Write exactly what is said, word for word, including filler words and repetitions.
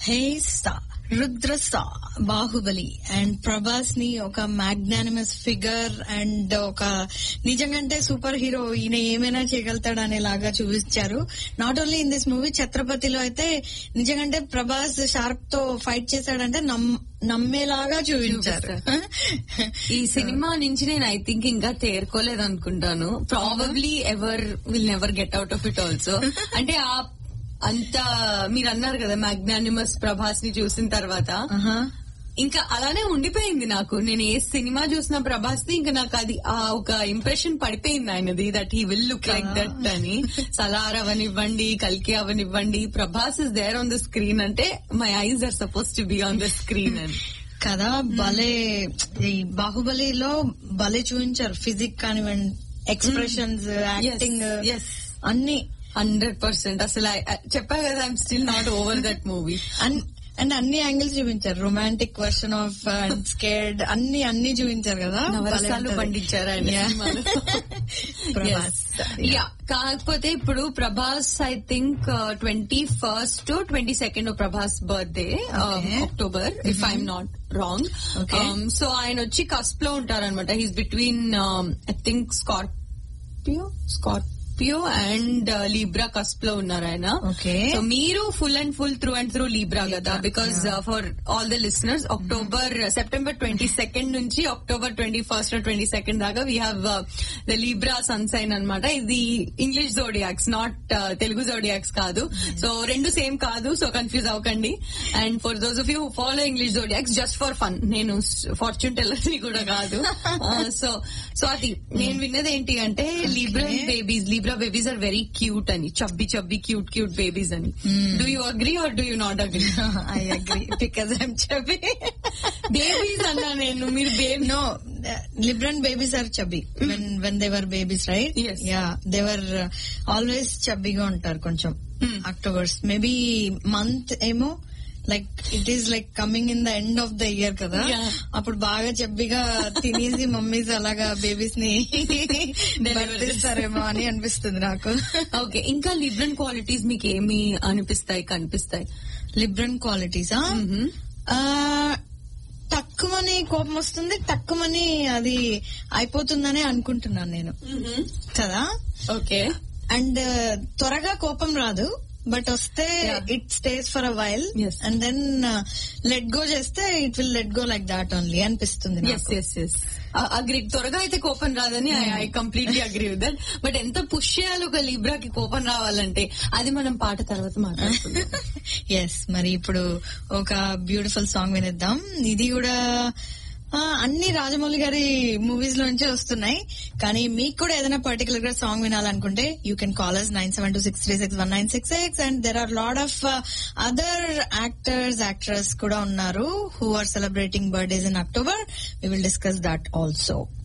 హే సా రుద్రసా Baahubali and Prabhas ని ఒక magnanimous figure and ఒక నిజంగాంటే సూపర్ హీరో ఈయన ఏమైనా చేయగలుగుతాడు అనేలాగా చూపించారు. Not only in this movie, ఛత్రపతిలో అయితే నిజంగాంటే ప్రభాస్ షార్క్ తో ఫైట్ చేశాడంటే నమ్మేలాగా చూపించారు. ఈ సినిమా నుంచి నేను ఐ థింక్ ఇంకా తేరుకోలేదు అనుకుంటాను. Probably ever will never get out of it also. అంటే ఆ అంత మీరు అన్నారు కదా మ్యాగ్నానిమస్ ప్రభాస్ ని చూసిన తర్వాత ఇంకా అలానే ఉండిపోయింది నాకు. నేను ఏ సినిమా చూసిన ప్రభాస్ ని ఇంకా నాకు అది ఆ ఒక ఇంప్రెషన్ పడిపోయింది ఆయనది, that he will look like that అని. సలార్ అవనివ్వండి, కల్కి అవనివ్వండి, Prabhas is there on the screen అంటే my eyes are suppose to be on the screen అని కదా. భలే ఈ బాహుబలిలో భలే చూపించారు, ఫిజిక్ కానివ్వండి, ఎక్స్ప్రెషన్స్, యాక్టింగ్ అన్ని హండ్రెడ్ పర్సెంట్. అసలు చెప్పా కదా, I'm still not over that movie. And అన్ని యాంగిల్స్ చూపించారు, romantic version of and scared అన్ని అన్ని చూపించారు కదా. నవరసాలు పండించారు ఆయన. యా, కాకపోతే ఇప్పుడు Prabhas I think twenty first twenty second Prabhas birthday October, if I'm not wrong. So ఆయన వచ్చి కస్ప్ లో ఉంటారనమాట. He's between I think Scorpio Scorpio and Libra cusp లో ఉన్నారు ఆయన. సో మీరు full and full through and through Libra కదా, because for all the listeners October September twenty second నుంచి October twenty first twenty second దాకా we have the Libra sun sign అనమాట. ఇది English zodiacs, not Telugu zodiacs కాదు. So రెండు same కాదు, so confuse అవ్వకండి. And for those of you follow English zodiacs just for fun, నేను fortune teller ని కూడా కాదు. సో సో అది నేను విన్నది ఏంటి అంటే Libra babies Libra babies are very cute and chubby chubby cute cute babies and mm. do you agree or do you not agree? I agree because I'm chubby. Babies anna nenu meer baby no uh, Libran babies are chubby when when they were babies, right? Yes. Yeah, they were uh, always chubby ga untaru koncham. mm. October maybe month emo like it is like coming in the end of the year కదా, అప్పుడు బాగా చెబ్బిగా తినేసి mummies అలాగా babies ని బర్తిస్తారేమో అని అనిపిస్తుంది నాకు. Okay, ఇంకా లిబ్రన్ క్వాలిటీస్ మీకు ఏమి అనిపిస్తాయి కనిపిస్తాయి? లిబ్రన్ క్వాలిటీసా, తక్కువని కోపం వస్తుంది, తక్కువని అది అయిపోతుందని అనుకుంటున్నాను నేను కదా. ఓకే, అండ్ త్వరగా కోపం రాదు, బట్ వస్తే it stays for a while and then let go చేస్తే it will let go like that only అనిపిస్తుంది. అగ్రీ, త్వరగా అయితే కోపం రాదని I completely agree with that. But ఎంత పుష్ చేయాలి ఒక లీబ్రాకి కోపం రావాలంటే, అది మనం పాట తర్వాత మాట్లాడుకుందాం. ఎస్, మరి ఇప్పుడు ఒక బ్యూటిఫుల్ సాంగ్ వినిద్దాం. ఇది కూడా అన్ని రాజమౌళి గారి మూవీస్ లోంచే వస్తున్నాయి, కానీ మీకు కూడా ఏదైనా పర్టికులర్ గా song వినాలనుకుంటే you can call us nine seven two six three six one nine six six and there are lot of other actors actress కూడా ఉన్నారు who are celebrating birthdays in October. We will discuss that also.